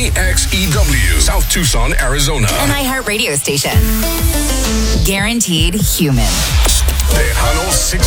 KXEW, South Tucson, Arizona. An iHeart radio station. Guaranteed human. Tejano 6